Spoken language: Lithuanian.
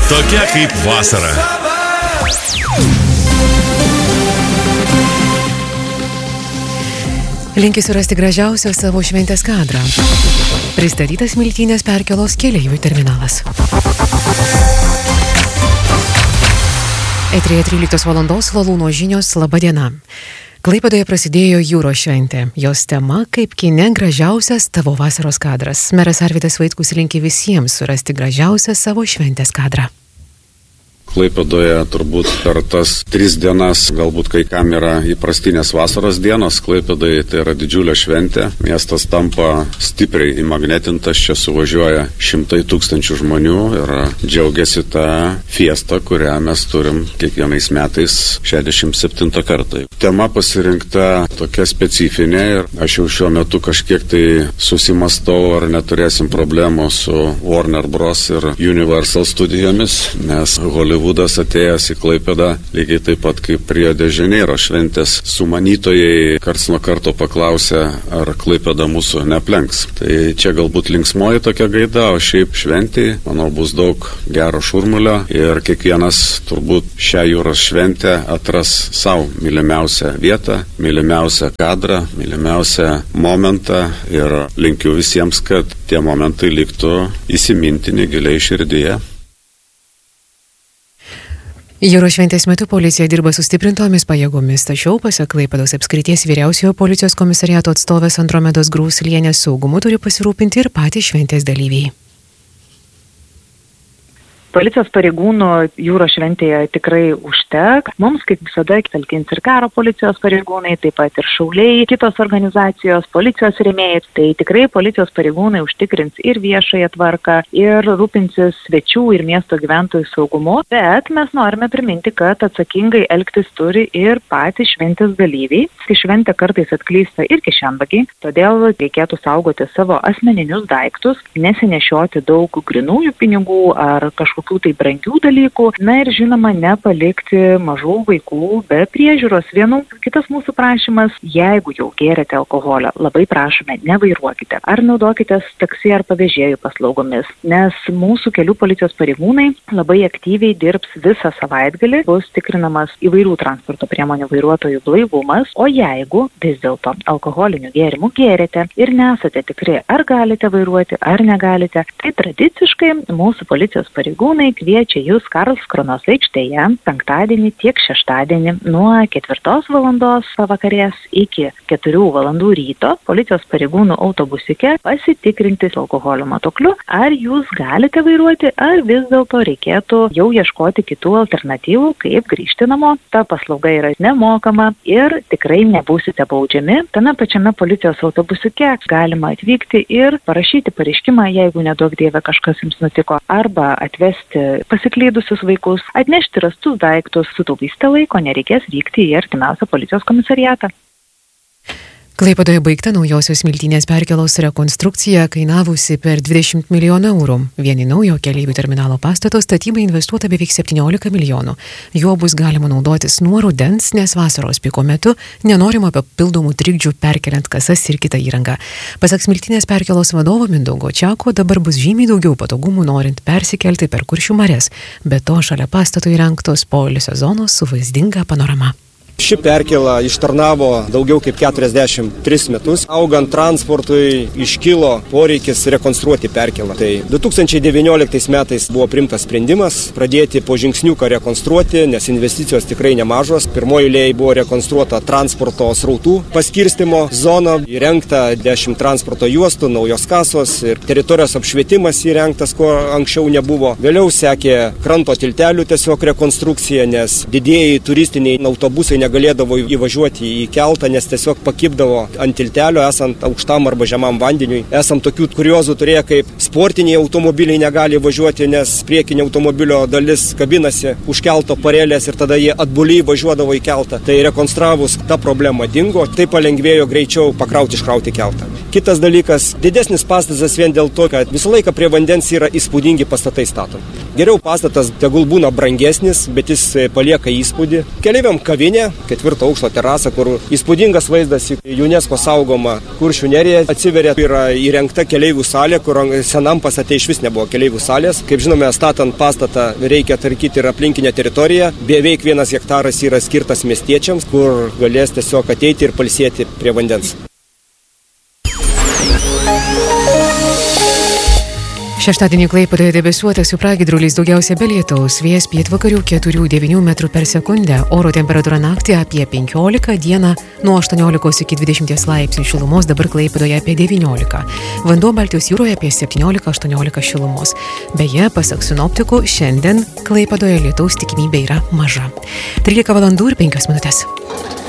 Tokia kaip vasara. Linki surasti gražiausią savo šventės kadrą. Pristatytas Smiltynės Perkėlos keleivių terminalas. Eteryje 13 valandos Lalūno žinios. Labą dieną. Klaipėdoje prasidėjo jūros šventė. Jos tema kaip kine gražiausias tavo vasaros kadras. Meras Arvydas Vaitkus linki visiems surasti gražiausią savo šventės kadrą. Klaipėdoje turbūt per tas 3 dienas, galbūt kai kam yra įprastinės vasaros dienos, Klaipėdoje tai yra didžiulė šventė. Miestas tampa stipriai įmagnetintas, čia suvažiuoja 100 000 žmonių ir džiaugiasi tą fiestą, kurią mes turim kiekvienais metais 67 kartą. Tema pasirinkta tokia specifinė ir aš jau šiuo metu kažkiek tai susimastau, ar neturėsim problemų su Warner Bros. Ir Universal studijomis, nes Hollywoodas atėjęs į Klaipėdą lygiai taip pat kaip Rio de Janeiro šventės sumanytojai karts nuo karto paklausė, ar Klaipėda mūsų neaplenks. Tai čia galbūt linksmoji tokia gaida, o šiaip šventėj, manau, bus daug gero šurmulio ir kiekvienas turbūt šią jūros šventę atras savo mylimiausią vietą, mylimiausią kadrą, mylimiausią momentą ir linkiu visiems, kad tie momentai liktų įsimintini giliai širdyje. Jūros šventės metu policija dirba sustiprintomis pajėgomis, tačiau pasak Klaipėdos apskrities vyriausiojo policijos komisariato atstovės Andromedos Grūslienės saugumu turi pasirūpinti ir patys šventės dalyviai. Policijos pareigūnų jūros šventėje tikrai užteks. Mums, kaip visada, talkins ir karo policijos pareigūnai, taip pat ir šauliai, kitos organizacijos, policijos rėmėjai. Tai tikrai policijos pareigūnai užtikrins ir viešąją tvarką, ir rūpinsis svečių ir miesto gyventojų saugumu. Bet mes norime priminti, kad atsakingai elgtis turi ir patys šventės dalyviai. Šventė kartais atklysta ir kišenvagiai, todėl reikėtų saugoti savo asmeninius daiktus, nesinešioti daug grynųjų pinigų ar kažkokių tai brangių dalykų, na ir žinoma nepalikti mažų vaikų be priežiūros vienų. Kitas mūsų prašymas, jeigu jau gėrėte alkoholio, labai prašome, nevairuokite ar naudokitės taksi ar pavėžėjų paslaugomis, nes mūsų kelių policijos pareigūnai labai aktyviai dirbs visą savaitgalį, bus tikrinamas įvairių transporto priemonių vairuotojų blaivumas, o jeigu vis dėlto alkoholinių gėrimų gėrėte ir nesate tikri, ar galite vairuoti, ar negalite, tai tradiciškai mūsų policijos pareigūnai kviečia jūs Karlskronos aikštėje penktadienį tiek šeštadienį nuo 4 valandos pavakarės iki 4 valandų ryto policijos pareigūnų autobusike pasitikrinti alkoholio matuokliu, ar jūs galite vairuoti, ar vis dėlto reikėtų jau ieškoti kitų alternatyvų, kaip grįžti namo. Ta paslauga yra nemokama ir tikrai nebūsite baudžiami. Tame pačiame policijos autobusike galima atvykti ir parašyti pareiškimą, jeigu neduok dieve kažkas jums nutiko, arba atvesti pasiklydusius vaikus, atnešti rastus daiktus, sutaupysite laiko, nereikės vykti į artimiausią policijos komisariatą. Klaipėdoje baigta naujosios Smiltynės Perkėlos rekonstrukcija, kainavusi per 20 milijonų eurų. Vien į naujo keleivių terminalo pastato statybai investuota beveik 17 milijonų. Juo bus galima naudotis nuo rudens, nes vasaros piko metu nenorima papildomų trikdžių perkeliant kasas ir kitą įrangą. Pasak Smiltynės Perkėlos vadovo Mindaugo Čiako, dabar bus žymiai daugiau patogumų norint persikelti per Kuršių marias. Be to, šalia pastato įrengtos poilsio zonos su vaizdinga panorama. Ši perkėla ištarnavo daugiau kaip 43 metus. Augant transportui iškilo poreikis rekonstruoti perkėlą. Tai 2019 metais buvo priimtas sprendimas pradėti po žingsniuką rekonstruoti, nes investicijos tikrai nemažos. Pirmoji eilėje buvo rekonstruota transporto srautų paskirstimo zona, įrengta 10 transporto juostų, naujos kasos ir teritorijos apšvietimas įrengtas, ko anksčiau nebuvo. Vėliau sekė kranto tiltelių tiesiog rekonstrukcija, nes didieji turistiniai autobusai negalėdavo įvažiuoti į keltą, nes tiesiog pakibdavo ant tiltelio, esant aukštam arba žemam vandeniui. Esam tokių kuriozų turėję, kaip sportiniai automobiliai negali važiuoti, nes priekinė automobilio dalis kabinasi už kelto parelės ir tada jie atbuliai važiuodavo į keltą. Tai rekonstravus ta problema dingo, tai palengvėjo greičiau pakrauti iškrauti keltą. Kitas dalykas, didesnis pastatas vien dėl to, kad visą laiką prie vandens yra įspūdingi pastatai statomi. Geriau pastatas tegul būna brangesnis, bet jis palieka įspūdį. Keleiviam kavinė, 4 aukšto terasa, kur įspūdingas vaizdas į UNESCO saugomą Kuršių neriją atsiveria. Yra įrengta keleivių salė, kur senam pastate iš vis nebuvo keleivių salės. Kaip žinome, statant pastatą reikia tvarkyti ir aplinkinę teritoriją. Beveik 1 hektaras yra skirtas miestiečiams, kur galės tiesiog ateiti ir pailsėti prie vandens. Šeštadienį Klaipėdoje debesuota su pragiedruliais, daugiausia be lietaus, vėjas pietvakarių 4–9 metrų per sekundę, oro temperatūra naktį apie 15, dieną nuo 18 iki 20 laipsnių šilumos, dabar Klaipėdoje apie 19. Vanduo Baltijos jūroje apie 17–18 šilumos. Beje, pasak sinoptikų, šiandien Klaipėdoje lietaus tikimybė yra maža. 13 valandų ir 5 minutės.